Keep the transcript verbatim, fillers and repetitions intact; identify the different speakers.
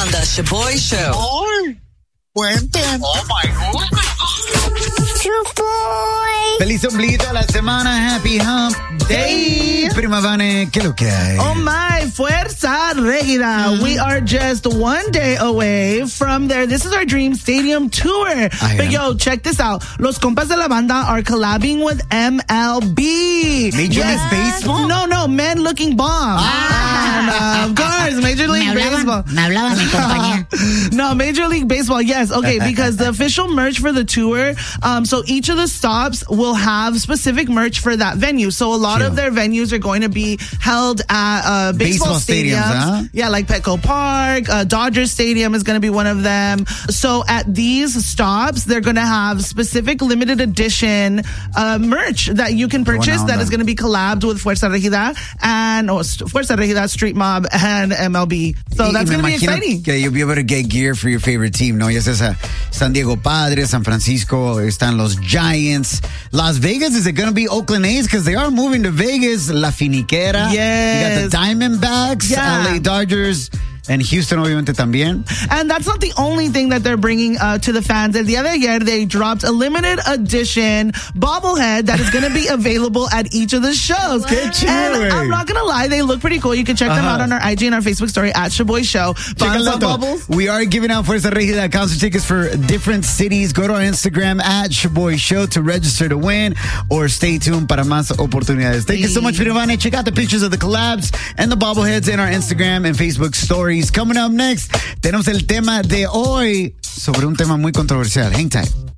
Speaker 1: on the Shaboy Show.
Speaker 2: Oh, cuenten.
Speaker 3: Oh my goodness.
Speaker 4: Shaboy.
Speaker 5: Feliz ombliguito de la semana. Happy Hump Day. Prima Vane, ¿qué lo que hay?
Speaker 6: Oh my, Fuerza Regida. Mm-hmm. We are just one day away from there. This is our Dream Stadium tour.
Speaker 5: I
Speaker 6: but
Speaker 5: am.
Speaker 6: yo, check this out. Los compas de la banda are collabing with M L B.
Speaker 5: Major League Baseball?
Speaker 6: No, no, Men Looking Bomb.
Speaker 5: Ah.
Speaker 6: And, uh, of course, Major League
Speaker 4: Me hablaban,
Speaker 6: Baseball.
Speaker 4: me hablaba mi compañía.
Speaker 6: No, Major League Baseball, yes. Okay, because the official merch for the tour, um, so each of the stops will have specific merch for that venue. So a lot
Speaker 5: Chill.
Speaker 6: of their venues are going to be held at uh, baseball,
Speaker 5: Baseball stadiums, huh?
Speaker 6: Yeah, like Petco Park, uh, Dodger Stadium is going to be one of them. So at these stops, they're going to have specific limited edition uh, merch that you can purchase that is going to be collabed with Fuerza Regida and or Fuerza Regida, Street Mob, and M L B. So that's going to be exciting.
Speaker 5: Que you'll be able to get gear for your favorite team, ¿no? Ya sea a San Diego Padres, San Francisco, están los Giants. Las Vegas, is it going to be Oakland A's? Because they are moving to Vegas. La Finiquera.
Speaker 6: Yes.
Speaker 5: You got the Diamondbacks,
Speaker 6: Yeah.
Speaker 5: L A Dodgers, and Houston, obviamente, también.
Speaker 6: And that's not the only thing that they're bringing uh, to the fans. El día de ayer, they dropped a limited edition bobblehead that is going to be available at each of the shows.
Speaker 5: Qué chido,
Speaker 6: And
Speaker 5: güey.
Speaker 6: I'm not going to lie, they look pretty cool. You can check them
Speaker 5: Uh-huh.
Speaker 6: out on our I G and our Facebook story at Shaboy Show.
Speaker 5: Check
Speaker 6: Bounce
Speaker 5: it
Speaker 6: on
Speaker 5: out,
Speaker 6: bubbles.
Speaker 5: We are giving out Fuerza Regida concert tickets for different cities. Go to our Instagram at Shaboy Show to register to win, or stay tuned para más oportunidades. Thank you so much, Pirivane. Check out the pictures of the collabs and the bobbleheads in our Instagram and Facebook stories. Coming up next, tenemos el tema de hoy sobre un tema muy controversial. Hang tight.